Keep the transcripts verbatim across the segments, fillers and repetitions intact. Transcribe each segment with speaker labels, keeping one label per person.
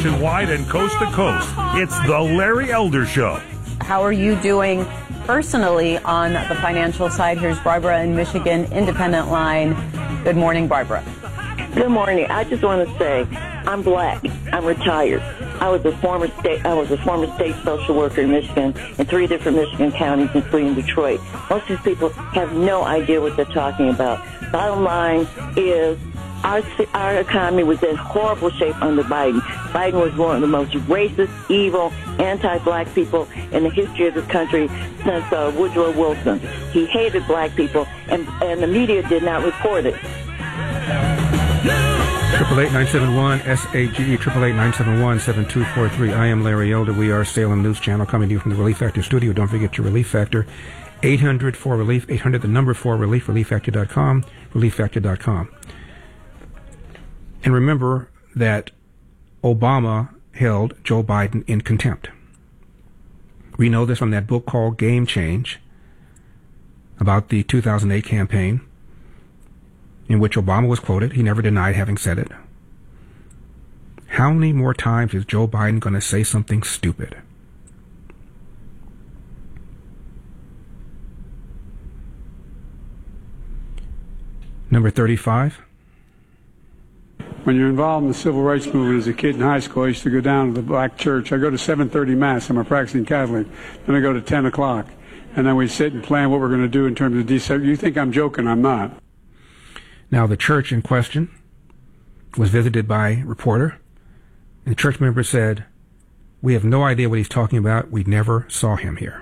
Speaker 1: nationwide and coast to coast. It's the Larry Elder Show.
Speaker 2: How are you doing personally on the financial side? Here's Barbara in Michigan, Independent Line. Good morning, Barbara.
Speaker 3: Good morning. I just want to say I'm black. I'm retired. I was a former state. I was a former state social worker in Michigan in three different Michigan counties, including Detroit. Most of these people have no idea what they're talking about. Bottom line is our our economy was in horrible shape under Biden. Biden was one of the most racist, evil, anti-black people in the history of this country since uh, Woodrow Wilson. He hated black people, and and the media did not report it.
Speaker 4: Triple eight nine seven one S A G E triple eight nine seven one seven two four three. I am Larry Elder. We are Salem News Channel coming to you from the Relief Factor studio. Don't forget your Relief Factor. eight hundred four relief. eight hundred the number four relief. relief factor dot com. relief factor dot com. And remember that Obama held Joe Biden in contempt. We know this from that book called Game Change about the two thousand eight campaign, in which Obama was quoted. He never denied having said it. How many more times is Joe Biden going to say something stupid? Number thirty-five.
Speaker 5: When you're involved in the civil rights movement as a kid in high school, I used to go down to the black church. I go to seven thirty Mass. I'm a practicing Catholic. Then I go to ten o'clock. And then we sit and plan what we're going to do in terms of desegregation. You think I'm joking? I'm not.
Speaker 4: Now, the church in question was visited by a reporter, and the church member said, "We have no idea what he's talking about. We never saw him here."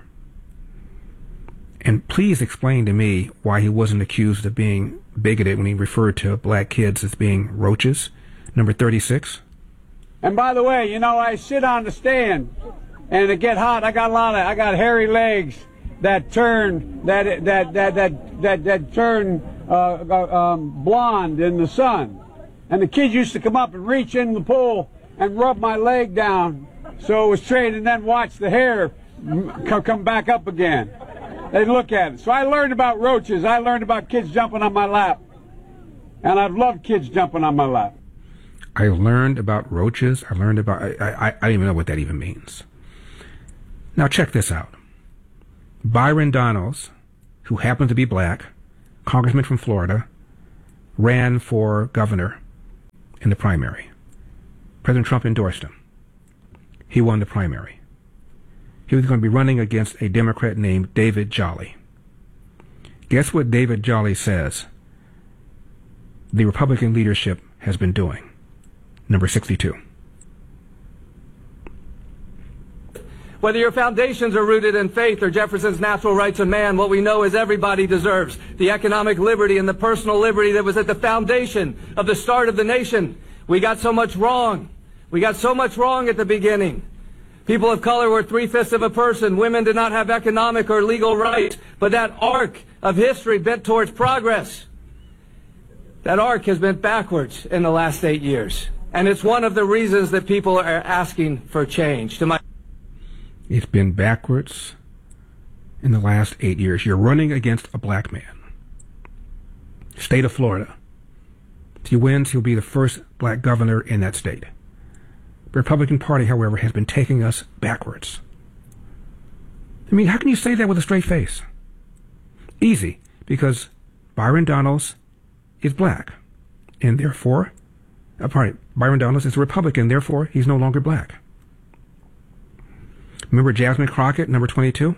Speaker 4: And please explain to me why he wasn't accused of being bigoted when he referred to black kids as being roaches. Number thirty-six.
Speaker 5: And by the way, you know, I sit on the stand, and it get hot. I got a lot of, I got hairy legs that turn, that that that that that, that turn uh, um, blonde in the sun. And the kids used to come up and reach in the pool and rub my leg down so it was straight, and then watch the hair come back up again. They look at it. So I learned about roaches. I learned about kids jumping on my lap. And I've loved kids jumping on my lap.
Speaker 4: I learned about roaches. I learned about... I, I, I don't even know what that even means. Now check this out. Byron Donalds, who happened to be black, congressman from Florida, ran for governor in the primary. President Trump endorsed him. He won the primary. He was going to be running against a Democrat named David Jolly. Guess what David Jolly says the Republican leadership has been doing? Number sixty-two.
Speaker 6: Whether your foundations are rooted in faith or Jefferson's natural rights of man, what we know is everybody deserves the economic liberty and the personal liberty that was at the foundation of the start of the nation. We got so much wrong. We got so much wrong at the beginning. People of color were three-fifths of a person. Women did not have economic or legal rights. But that arc of history bent towards progress, that arc has been backwards in the last eight years. And it's one of the reasons that people are asking for change. To my
Speaker 4: It's been backwards in the last eight years. You're running against a black man. State of Florida. If he wins, he'll be the first black governor in that state. The Republican Party, however, has been taking us backwards. I mean, how can you say that with a straight face? Easy, because Byron Donalds is black, and therefore, uh, pardon, Byron Donalds is a Republican, therefore he's no longer black. Remember Jasmine Crockett, number twenty-two?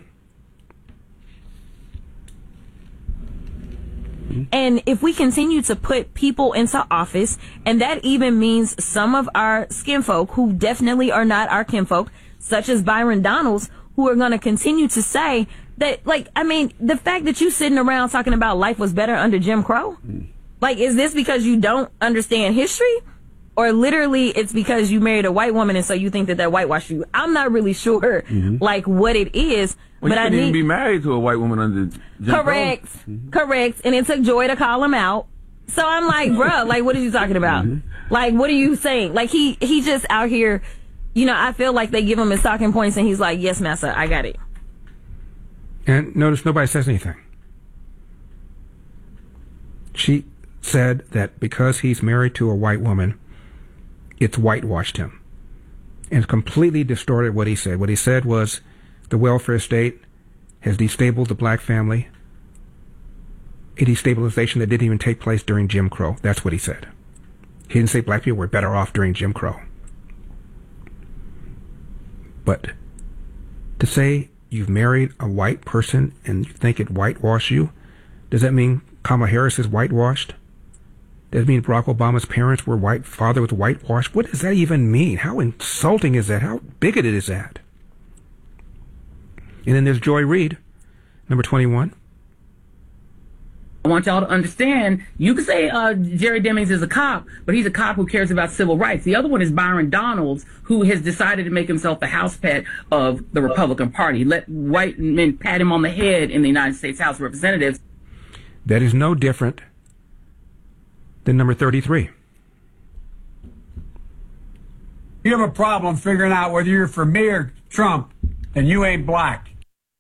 Speaker 7: And if we continue to put people into office, and that even means some of our skinfolk who definitely are not our kinfolk, such as Byron Donalds, who are going to continue to say that, like, I mean, the fact that you sitting around talking about life was better under Jim Crow, mm. like, is this because you don't understand history? Or literally it's because you married a white woman and so you think that that whitewashed you? I'm not really sure, mm-hmm. like, what it is.
Speaker 8: Well,
Speaker 7: but
Speaker 8: you
Speaker 7: I
Speaker 8: couldn't
Speaker 7: need
Speaker 8: even be married to a white woman under Jim
Speaker 7: Correct.
Speaker 8: Crow. Mm-hmm.
Speaker 7: Correct. And it took Joy to call him out. So I'm like, bruh, like, what are you talking about? Mm-hmm. Like, what are you saying? Like, he, he just out here, you know, I feel like they give him his talking points and he's like, yes, massa, I got it.
Speaker 4: And notice nobody says anything. She said that because he's married to a white woman, it's whitewashed him. and completely distorted what he said. What he said was the welfare state has destabilized the black family, a destabilization that didn't even take place during Jim Crow. That's what he said. He didn't say black people were better off during Jim Crow. But to say you've married a white person and you think it whitewashed you, does that mean Kamala Harris is whitewashed? Does it mean Barack Obama's parents were white, father was whitewashed? What does that even mean? How insulting is that? How bigoted is that? And then there's Joy Reid, number twenty-one.
Speaker 9: I want y'all to understand, you can say uh, Jerry Demings is a cop, but he's a cop who cares about civil rights. The other one is Byron Donalds, who has decided to make himself the house pet of the Republican Party. Let white men pat him on the head in the United States House of Representatives.
Speaker 4: That is no different than number thirty-three.
Speaker 5: You have a problem figuring out whether you're for me or Trump, and you ain't black.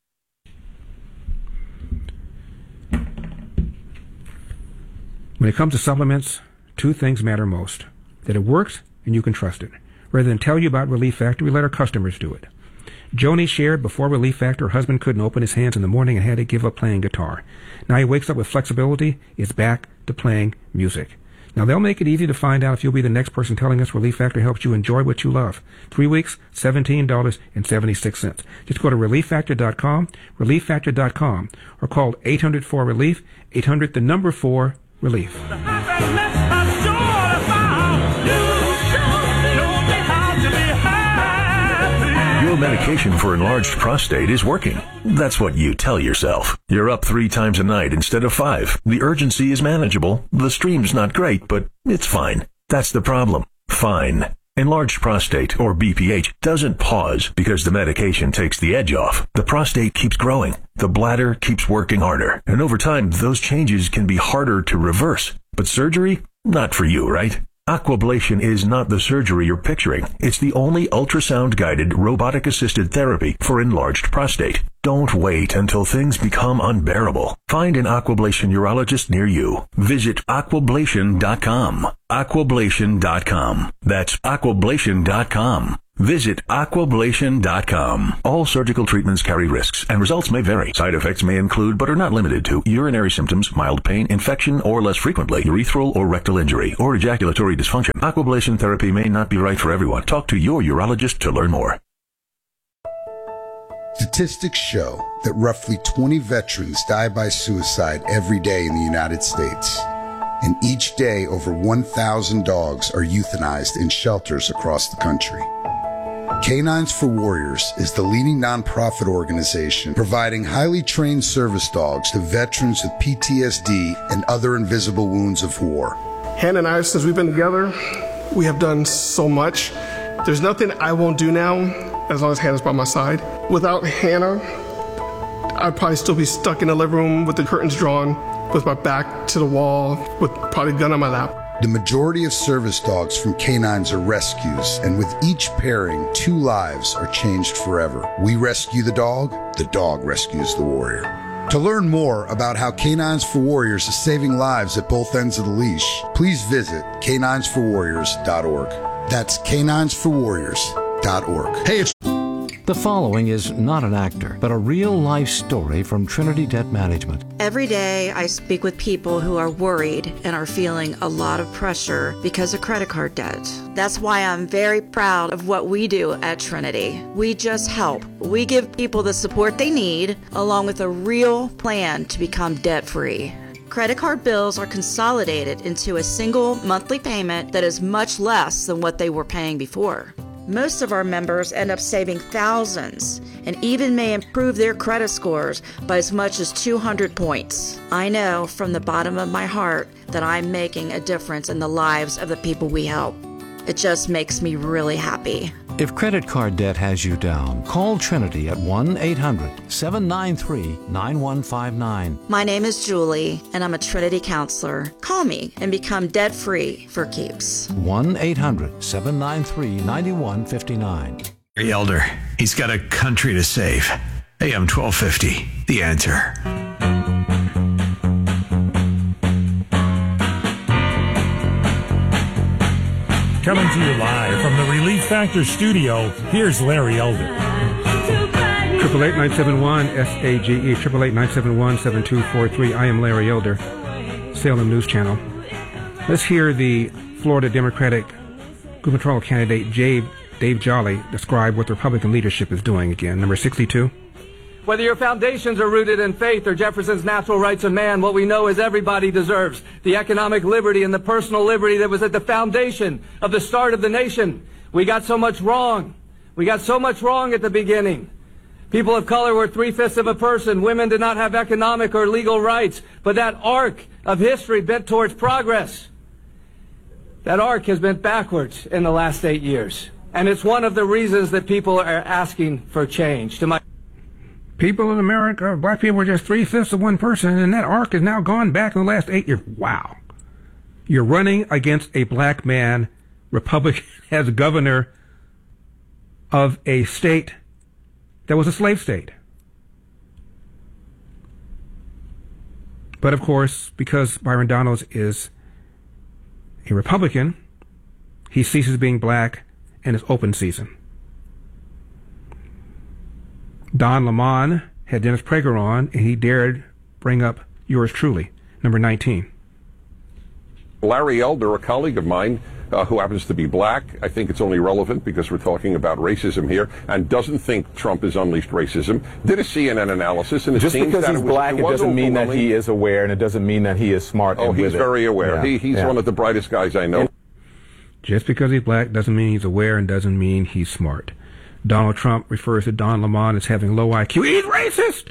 Speaker 4: When it comes to supplements, two things matter most. That it works and you can trust it. Rather than tell you about Relief Factor, we let our customers do it. Joni shared before Relief Factor, her husband couldn't open his hands in the morning and had to give up playing guitar. Now he wakes up with flexibility, is back to playing music. Now they'll make it easy to find out if you'll be the next person telling us Relief Factor helps you enjoy what you love. Three weeks, seventeen dollars and seventy-six cents. Just go to relief factor dot com, relief factor dot com, or call eight hundred four relief, eight hundred the number four relief.
Speaker 10: Your medication for enlarged prostate is working. That's what you tell yourself. You're up three times a night instead of five. The urgency is manageable. The stream's not great, but it's fine. That's the problem. Fine. Enlarged prostate, or B P H, doesn't pause because the medication takes the edge off. The prostate keeps growing. The bladder keeps working harder. And over time, those changes can be harder to reverse. But surgery? Not for you, right? Aquablation is not the surgery you're picturing. It's the only ultrasound-guided, robotic-assisted therapy for enlarged prostate. Don't wait until things become unbearable. Find an Aquablation urologist near you. Visit aquablation dot com. aquablation dot com. That's aquablation dot com. Visit aquablation dot com. All surgical treatments carry risks, and results may vary. Side effects may include, but are not limited to, urinary symptoms, mild pain, infection, or less frequently, urethral or rectal injury, or ejaculatory dysfunction. Aquablation therapy may not be right for everyone. Talk to your urologist to learn more.
Speaker 11: Statistics show that roughly twenty veterans die by suicide every day in the United States. And each day, over one thousand dogs are euthanized in shelters across the country. Canines for Warriors is the leading nonprofit organization providing highly trained service dogs to veterans with P T S D and other invisible wounds of war.
Speaker 12: Hannah and I, since we've been together, we have done so much. There's nothing I won't do now as long as Hannah's by my side. Without Hannah, I'd probably still be stuck in the living room with the curtains drawn, with my back to the wall, with probably a gun on my lap.
Speaker 11: The majority of service dogs from canines are rescues, and with each pairing, two lives are changed forever. We rescue the dog, the dog rescues the warrior. To learn more about how Canines for Warriors is saving lives at both ends of the leash, please visit canines for warriors dot org. That's canines for warriors dot org. Hey, it's
Speaker 13: The following is not an actor, but a real-life story from Trinity Debt Management.
Speaker 14: Every day I speak with people who are worried and are feeling a lot of pressure because of credit card debt. That's why I'm very proud of what we do at Trinity. We just help. We give people the support they need, along with a real plan to become debt-free. Credit card bills are consolidated into a single monthly payment that is much less than what they were paying before. Most of our members end up saving thousands and even may improve their credit scores by as much as two hundred points. I know from the bottom of my heart that I'm making a difference in the lives of the people we help. It just makes me really happy.
Speaker 13: If credit card debt has you down, call Trinity at one eight hundred seven nine three nine one five nine.
Speaker 14: My name is Julie, and I'm a Trinity counselor. Call me and become debt-free for keeps.
Speaker 13: one eight hundred seven nine three nine one five nine.
Speaker 15: Larry Elder, he's got a country to save. A M twelve fifty, The Answer.
Speaker 1: Coming to you live from the Relief Factor studio, here's Larry Elder.
Speaker 4: Triple eight nine seven one S A G E. Triple eight nine seven one seven two four three. I am Larry Elder, Salem News Channel. Let's hear the Florida Democratic gubernatorial candidate Dave Dave Jolly describe what the Republican leadership is doing again. Number sixty-two.
Speaker 6: Whether your foundations are rooted in faith or Jefferson's natural rights of man, what we know is everybody deserves the economic liberty and the personal liberty that was at the foundation of the start of the nation. We got so much wrong. We got so much wrong at the beginning. People of color were three-fifths of a person. Women did not have economic or legal rights. But that arc of history bent towards progress, that arc has bent backwards in the last eight years. And it's one of the reasons that people are asking for change. To my
Speaker 4: People in America, black people were just three-fifths of one person, and that arc has now gone back in the last eight years. Wow. You're running against a black man, Republican, as governor of a state that was a slave state. But of course, because Byron Donalds is a Republican, he ceases being black and it's open season. Don Lemon had Dennis Prager on, and he dared bring up yours truly, number nineteen.
Speaker 16: Larry Elder, a colleague of mine, uh, who happens to be black, I think it's only relevant because we're talking about racism here, and doesn't think Trump has unleashed racism, did a C N N analysis, and it
Speaker 17: just
Speaker 16: seems
Speaker 17: because
Speaker 16: that
Speaker 17: he's
Speaker 16: it was,
Speaker 17: black,
Speaker 16: it,
Speaker 17: it doesn't mean that he is aware, and it doesn't mean that he is smart.
Speaker 16: Oh,
Speaker 17: and
Speaker 16: he's
Speaker 17: with
Speaker 16: very
Speaker 17: it.
Speaker 16: aware.
Speaker 17: Yeah.
Speaker 16: He, he's
Speaker 17: yeah.
Speaker 16: one of the brightest guys I know.
Speaker 4: Just because he's black doesn't mean he's aware and doesn't mean he's smart. Donald Trump refers to Don Lemon as having low I Q. He's racist!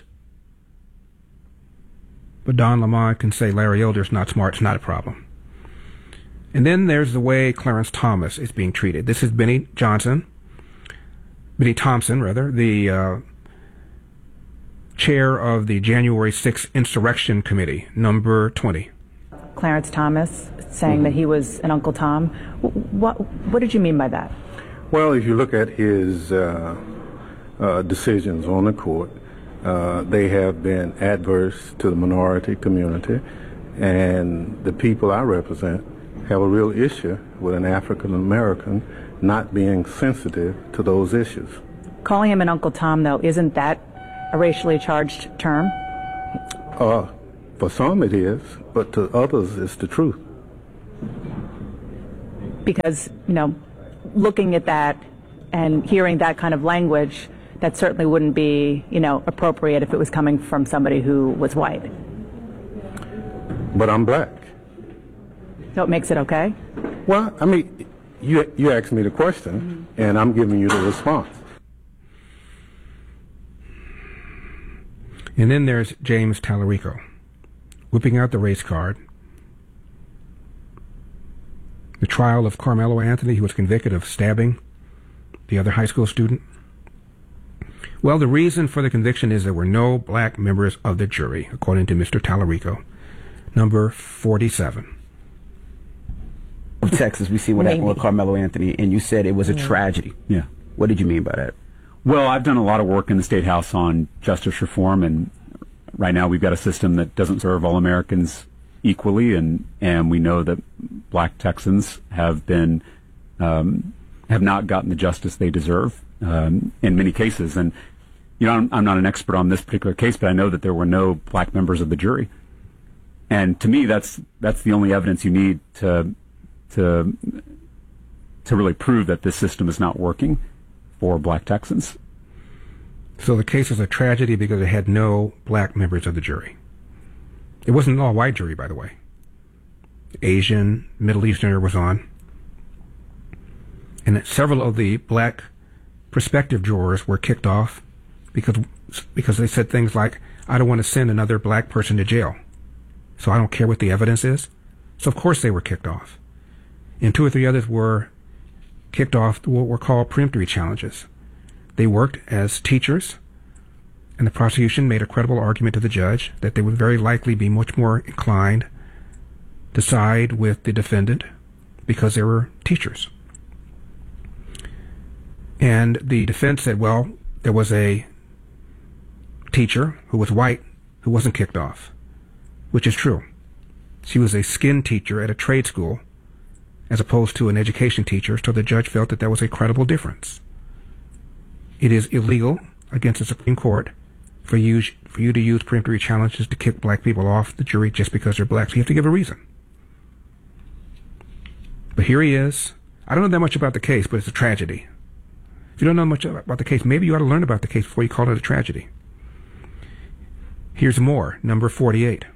Speaker 4: But Don Lemon can say Larry Elder's not smart. It's not a problem. And then there's the way Clarence Thomas is being treated. This is Benny Johnson, Benny Thompson, rather, the uh, chair of the January sixth Insurrection Committee, number twenty.
Speaker 18: Clarence Thomas saying mm-hmm. that he was an Uncle Tom. What, what did you mean by that?
Speaker 19: Well, if you look at his uh, uh, decisions on the court, uh, they have been adverse to the minority community, and the people I represent have a real issue with an African American not being sensitive to those issues.
Speaker 18: Calling him an Uncle Tom, though, isn't that a racially charged term?
Speaker 19: Uh, for some it is, but to others it's the truth.
Speaker 18: Because, you know, looking at that and hearing that kind of language, that certainly wouldn't be, you know, appropriate if it was coming from somebody who was white.
Speaker 19: But I'm black.
Speaker 18: So it makes it okay?
Speaker 19: Well, I mean, you you asked me the question, mm-hmm. and I'm giving you the response.
Speaker 4: And then there's James Tallarico, whipping out the race card. The trial of Carmelo Anthony, who was convicted of stabbing the other high school student. Well, the reason for the conviction is there were no black members of the jury, according to Mister Tallarico. Number forty-seven.
Speaker 20: Of Texas, we see what happened with Carmelo Anthony, and you said it was a tragedy.
Speaker 21: Yeah.
Speaker 20: What did you mean by that?
Speaker 21: Well, I've done a lot of work in the State House on justice reform, and right now we've got a system that doesn't serve all Americans equally, and, and we know that black Texans have been um, have not gotten the justice they deserve um, in many cases. And you know, I'm, I'm not an expert on this particular case, but I know that there were no black members of the jury. And to me, that's that's the only evidence you need to to to really prove that this system is not working for black Texans.
Speaker 4: So the case is a tragedy because it had no black members of the jury. It wasn't an all-white jury, by the way. Asian, Middle Easterner was on. And several of the black prospective jurors were kicked off because because they said things like, I don't want to send another black person to jail, so I don't care what the evidence is. So of course they were kicked off. And two or three others were kicked off what were called peremptory challenges. They worked as teachers, and the prosecution made a credible argument to the judge that they would very likely be much more inclined to side with the defendant because they were teachers. And the defense said, well, there was a teacher who was white who wasn't kicked off, which is true. She was a skin teacher at a trade school, as opposed to an education teacher, so the judge felt that that was a credible difference. It is illegal against the Supreme Court for you, for you to use peremptory challenges to kick black people off the jury just because they're black. So you have to give a reason. But here he is. I don't know that much about the case, but it's a tragedy. If you don't know much about the case, maybe you ought to learn about the case before you call it a tragedy. Here's more, number forty-eight.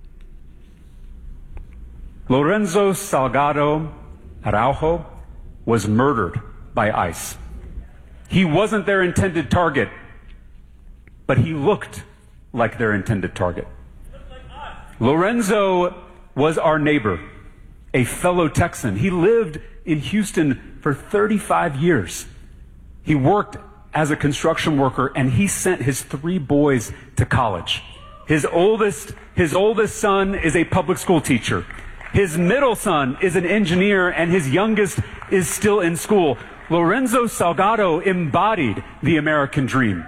Speaker 2: Lorenzo Salgado Araujo was murdered by ICE. He wasn't their intended target, but he looked like their intended target. Lorenzo was our neighbor, a fellow Texan. He lived in Houston for thirty-five years. He worked as a construction worker, and he sent his three boys to college. His oldest, his oldest son is a public school teacher. His middle son is an engineer, and his youngest is still in school. Lorenzo Salgado embodied the American dream.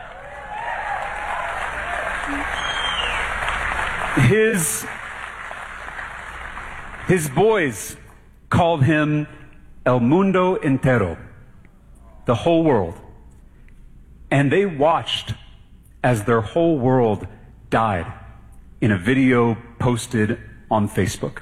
Speaker 2: His, his boys called him El Mundo Entero, the whole world. And they watched as their whole world died in a video posted on Facebook.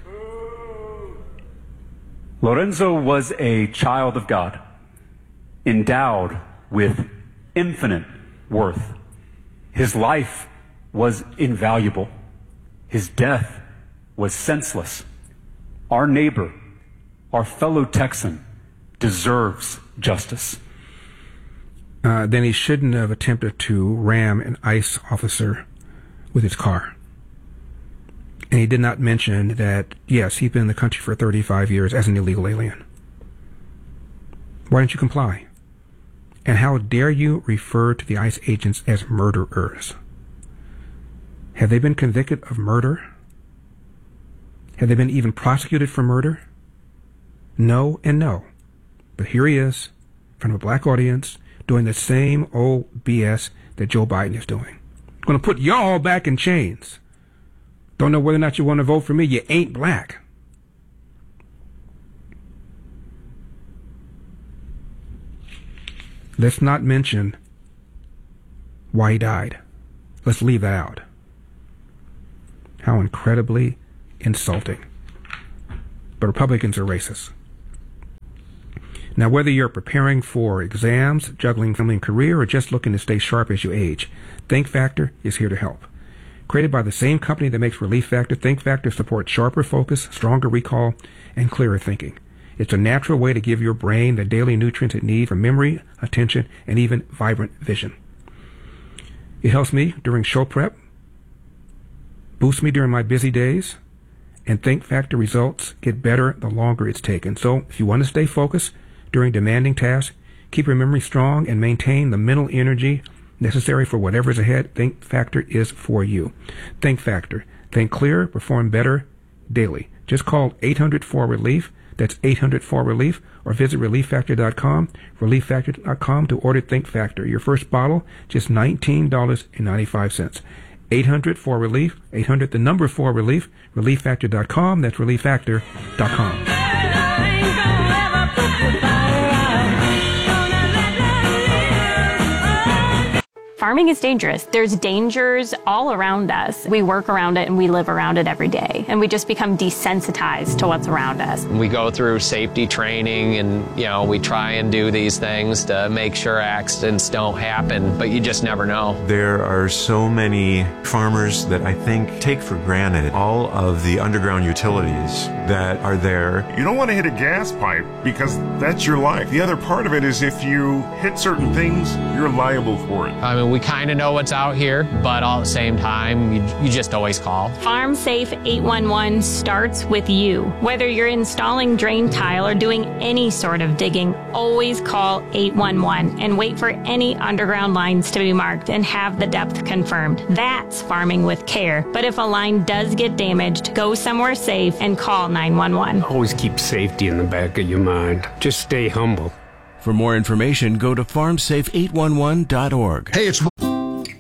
Speaker 2: Lorenzo was a child of God, endowed with infinite worth. His life was invaluable. His death was senseless. Our neighbor, our fellow Texan, deserves justice.
Speaker 4: Uh, then he shouldn't have attempted to ram an ICE officer with his car. And he did not mention that, yes, he'd been in the country for thirty-five years as an illegal alien. Why didn't you comply? And how dare you refer to the ICE agents as murderers? Have they been convicted of murder? Have they been even prosecuted for murder? No and no. But here he is, in front of a black audience, doing the same old B S that Joe Biden is doing. Going to put y'all back in chains. Don't know whether or not you want to vote for me. You ain't black. Let's not mention why he died. Let's leave that out. How incredibly insulting. But Republicans are racist. Now, whether you're preparing for exams, juggling family and career, or just looking to stay sharp as you age, Think Factor is here to help. Created by the same company that makes Relief Factor, Think Factor supports sharper focus, stronger recall, and clearer thinking. It's a natural way to give your brain the daily nutrients it needs for memory, attention, and even vibrant vision. It helps me during show prep, boosts me during my busy days, and Think Factor results get better the longer it's taken. So if you want to stay focused during demanding tasks, keep your memory strong, and maintain the mental energy necessary for whatever's ahead, Think Factor is for you. Think Factor. Think clearer, perform better daily. Just call eight hundred four relief. That's eight hundred four relief, or visit relief factor dot com, relief factor dot com to order Think Factor. Your first bottle, just nineteen dollars and ninety-five cents. eight hundred four relief, eight hundred the number four relief, relief factor dot com. That's relief factor dot com.
Speaker 22: Farming is dangerous. There's dangers all around us. We work around it and we live around it every day. And we just become desensitized to what's around us.
Speaker 23: We go through safety training and, you know, we try and do these things to make sure accidents don't happen, but you just never know.
Speaker 24: There are so many farmers that I think take for granted all of the underground utilities that are there.
Speaker 1: You don't want to hit a gas pipe because that's your life. The other part of it is if you hit certain things, you're liable for it.
Speaker 23: I mean, we kind of know what's out here, but all at the same time, you, you just always call.
Speaker 22: FarmSafe eight one one starts with you. Whether you're installing drain tile or doing any sort of digging, always call eight one one and wait for any underground lines to be marked and have the depth confirmed. That's farming with care. But if a line does get damaged, go somewhere safe and call nine one one.
Speaker 25: Always keep safety in the back of your mind. Just stay humble.
Speaker 26: For more information, go to farm safe eight one one dot org.
Speaker 27: Hey, it's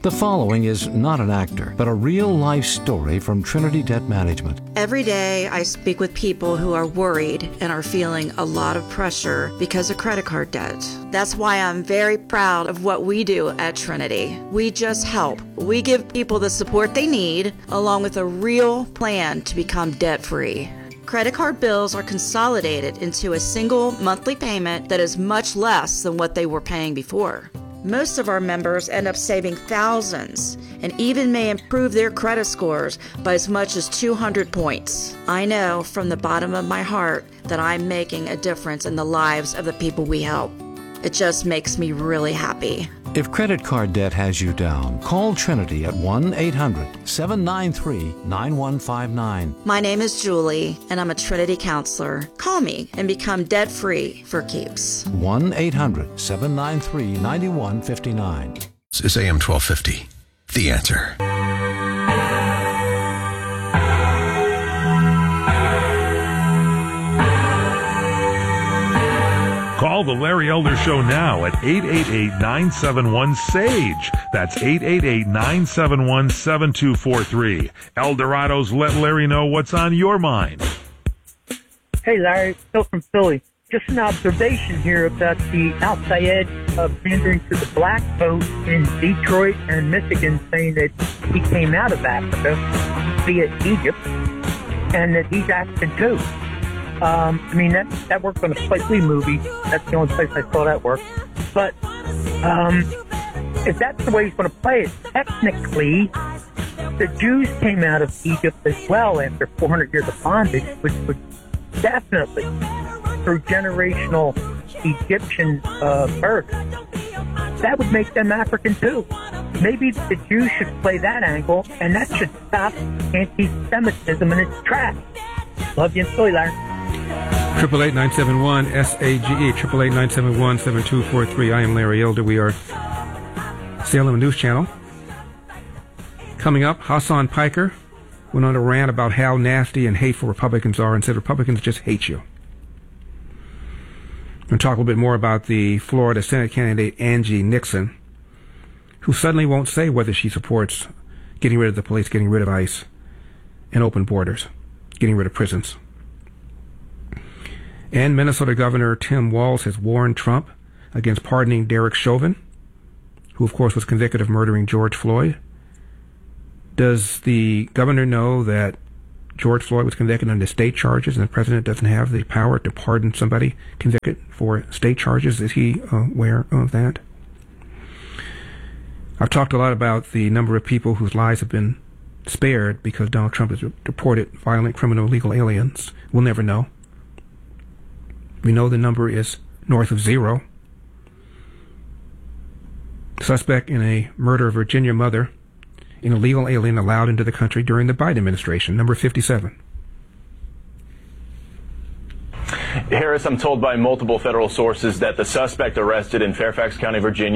Speaker 13: The following is not an actor, but a real-life story from Trinity Debt Management.
Speaker 14: Every day I speak with people who are worried and are feeling a lot of pressure because of credit card debt. That's why I'm very proud of what we do at Trinity. We just help. We give people the support they need, along with a real plan to become debt-free. Credit card bills are consolidated into a single monthly payment that is much less than what they were paying before. Most of our members end up saving thousands and even may improve their credit scores by as much as two hundred points. I know from the bottom of my heart that I'm making a difference in the lives of the people we help. It just makes me really happy.
Speaker 13: If credit card debt has you down, call Trinity at one eight hundred seven nine three nine one five nine.
Speaker 14: My name is Julie, and I'm a Trinity counselor. Call me and become debt-free for keeps.
Speaker 13: one eight hundred seven nine three nine one five nine.
Speaker 15: This is A M twelve fifty. The Answer.
Speaker 3: Call the Larry Elder Show now at eight eight eight, nine seven one, S A G E. That's eight eight eight, nine seven one, seven two four three. Eldorado's Let Larry Know What's on Your Mind.
Speaker 5: Hey, Larry. Phil from Philly. Just an observation here about the Al Sayed uh, pandering to the black vote in Detroit and Michigan, saying that he came out of Africa via Egypt and that he's African too. Um, I mean, that, that worked on a Spike Lee movie. That's the only place I saw that work. But um, if that's the way he's going to play it, technically, the Jews came out of Egypt as well after four hundred years of bondage, which would definitely, through generational Egyptian uh, birth, that would make them African too. Maybe the Jews should play that angle, and that should stop anti-Semitism in its tracks. Love you and Philly, Larry.
Speaker 4: Triple eight nine seven one S A G E. Triple eight nine seven one seven two four three. I am Larry Elder. We are Salem News Channel. Coming up, Hassan Piker went on a rant about how nasty and hateful Republicans are and said Republicans just hate you. I'm going to talk a little bit more about the Florida Senate candidate Angie Nixon, who suddenly won't say whether she supports getting rid of the police, getting rid of ICE, and open borders, getting rid of prisons. And Minnesota Governor Tim Walz has warned Trump against pardoning Derek Chauvin, who of course was convicted of murdering George Floyd. Does the governor know that George Floyd was convicted under state charges and the president doesn't have the power to pardon somebody convicted for state charges? Is he aware of that? I've talked a lot about the number of people whose lives have been spared because Donald Trump has deported violent criminal illegal aliens. We'll never know. We know the number is north of zero. Suspect in a murder of Virginia mother, an illegal alien allowed into the country during the Biden administration, number fifty-seven.
Speaker 7: Harris, I'm told by multiple federal sources that the suspect arrested in Fairfax County, Virginia,